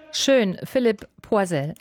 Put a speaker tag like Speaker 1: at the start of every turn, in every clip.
Speaker 1: Schön, Philipp Poisel.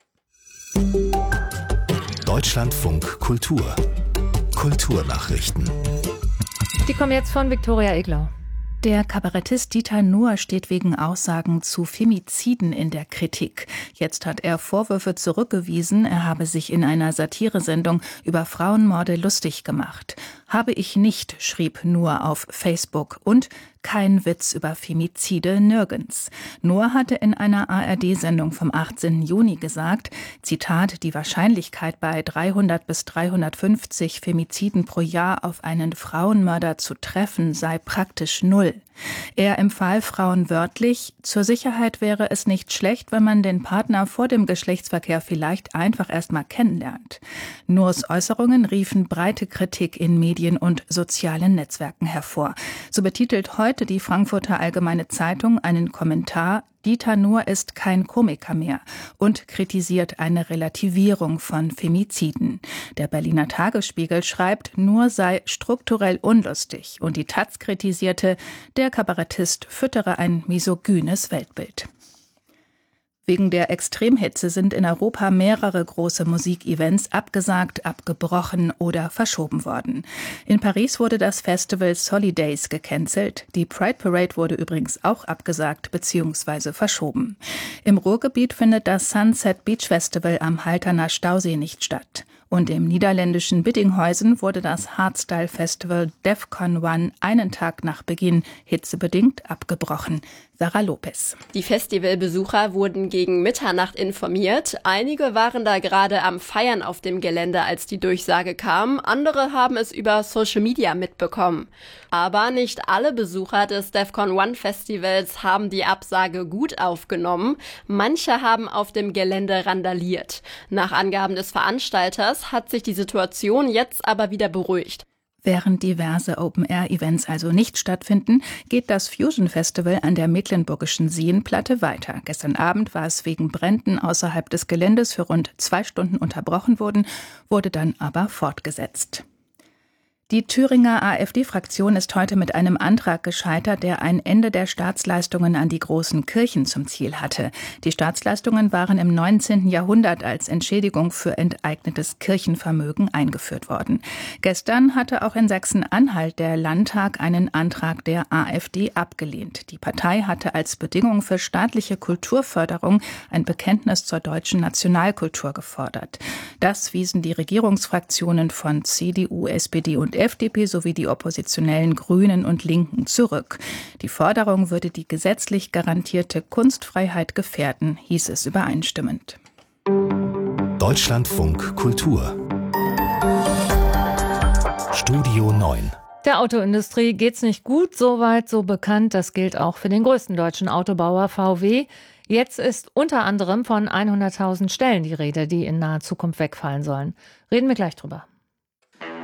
Speaker 2: Deutschlandfunk Kultur. Kulturnachrichten.
Speaker 1: Die kommen jetzt von Viktoria Eglau.
Speaker 3: Der Kabarettist Dieter Nuhr steht wegen Aussagen zu Femiziden in der Kritik. Jetzt hat er Vorwürfe zurückgewiesen, er habe sich in einer Satiresendung über Frauenmorde lustig gemacht. Habe ich nicht, schrieb Nuhr auf Facebook, und kein Witz über Femizide nirgends. Nuhr hatte in einer ARD-Sendung vom 18. Juni gesagt, Zitat, die Wahrscheinlichkeit bei 300 bis 350 Femiziden pro Jahr auf einen Frauenmörder zu treffen sei praktisch null. Er empfahl Frauen wörtlich, zur Sicherheit wäre es nicht schlecht, wenn man den Partner vor dem Geschlechtsverkehr vielleicht einfach erst mal kennenlernt. Nuhrs Äußerungen riefen breite Kritik in Medien und sozialen Netzwerken hervor. So betitelt heute die Frankfurter Allgemeine Zeitung einen Kommentar: Dieter Nuhr ist kein Komiker mehr und kritisiert eine Relativierung von Femiziden. Der Berliner Tagesspiegel schreibt, Nuhr sei strukturell unlustig, und die taz kritisierte, der Kabarettist füttere ein misogynes Weltbild. Wegen der Extremhitze sind in Europa mehrere große Musikevents abgesagt, abgebrochen oder verschoben worden. In Paris wurde das Festival Solidays gecancelt. Die Pride Parade wurde übrigens auch abgesagt bzw. verschoben. Im Ruhrgebiet findet das Sunset Beach Festival am Halterner Stausee nicht statt. Und im niederländischen Biddinghuizen wurde das Hardstyle-Festival Defcon One einen Tag nach Beginn hitzebedingt abgebrochen. Sarah Lopez.
Speaker 4: Die Festivalbesucher wurden gegen Mitternacht informiert. Einige waren da gerade am Feiern auf dem Gelände, als die Durchsage kam. Andere haben es über Social Media mitbekommen. Aber nicht alle Besucher des Defcon One Festivals haben die Absage gut aufgenommen. Manche haben auf dem Gelände randaliert. Nach Angaben des Veranstalters hat sich die Situation jetzt aber wieder beruhigt.
Speaker 3: Während diverse Open-Air-Events also nicht stattfinden, geht das Fusion Festival an der Mecklenburgischen Seenplatte weiter. Gestern Abend war es wegen Bränden außerhalb des Geländes für rund 2 Stunden unterbrochen worden, wurde dann aber fortgesetzt. Die Thüringer AfD-Fraktion ist heute mit einem Antrag gescheitert, der ein Ende der Staatsleistungen an die großen Kirchen zum Ziel hatte. Die Staatsleistungen waren im 19. Jahrhundert als Entschädigung für enteignetes Kirchenvermögen eingeführt worden. Gestern hatte auch in Sachsen-Anhalt der Landtag einen Antrag der AfD abgelehnt. Die Partei hatte als Bedingung für staatliche Kulturförderung ein Bekenntnis zur deutschen Nationalkultur gefordert. Das wiesen die Regierungsfraktionen von CDU, SPD und FDP sowie die oppositionellen Grünen und Linken zurück. Die Forderung würde die gesetzlich garantierte Kunstfreiheit gefährden, hieß es übereinstimmend.
Speaker 2: Deutschlandfunk Kultur. Studio 9.
Speaker 1: Der Autoindustrie geht's nicht gut, soweit so bekannt. Das gilt auch für den größten deutschen Autobauer VW. Jetzt ist unter anderem von 100.000 Stellen die Rede, die in naher Zukunft wegfallen sollen. Reden wir gleich drüber.